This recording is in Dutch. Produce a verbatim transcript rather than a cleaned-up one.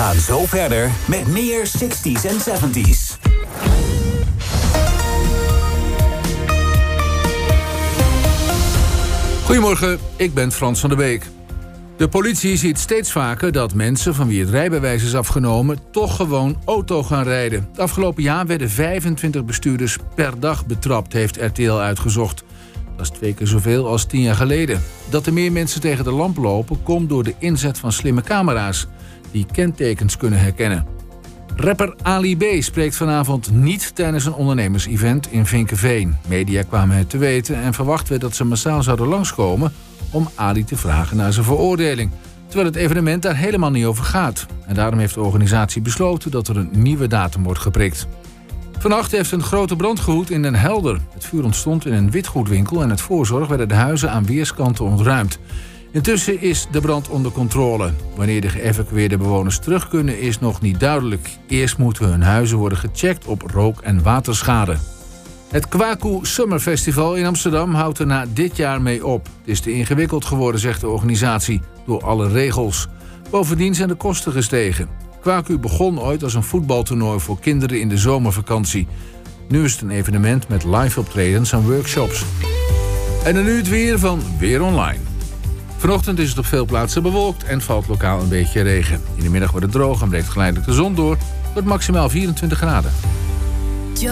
gaan zo verder met meer zestig's en zeventig's. Goedemorgen, ik ben Frans van der Beek. De politie ziet steeds vaker dat mensen van wie het rijbewijs is afgenomen toch gewoon auto gaan rijden. Het afgelopen jaar werden vijfentwintig bestuurders per dag betrapt, heeft R T L uitgezocht. Dat is twee keer zoveel als tien jaar geleden. Dat er meer mensen tegen de lamp lopen komt door de inzet van slimme camera's die kentekens kunnen herkennen. Rapper Ali B spreekt vanavond niet tijdens een ondernemers-event in Vinkeveen. Media kwamen het te weten en verwacht werd dat ze massaal zouden langskomen om Ali te vragen naar zijn veroordeling. Terwijl het evenement daar helemaal niet over gaat. En daarom heeft de organisatie besloten dat er een nieuwe datum wordt geprikt. Vannacht heeft een grote brand gewoed in Den Helder. Het vuur ontstond in een witgoedwinkel en uit voorzorg werden de huizen aan weerskanten ontruimd. Intussen is de brand onder controle. Wanneer de geëvacueerde bewoners terug kunnen is nog niet duidelijk. Eerst moeten hun huizen worden gecheckt op rook- en waterschade. Het Kwaku Summer Festival in Amsterdam houdt er na dit jaar mee op. Het is te ingewikkeld geworden, zegt de organisatie, door alle regels. Bovendien zijn de kosten gestegen. Kwaku begon ooit als een voetbaltoernooi voor kinderen in de zomervakantie. Nu is het een evenement met live optredens en workshops. En dan nu het weer van Weer Online. Vanochtend is het op veel plaatsen bewolkt en valt lokaal een beetje regen. In de middag wordt het droog en breekt geleidelijk de zon door tot maximaal vierentwintig graden.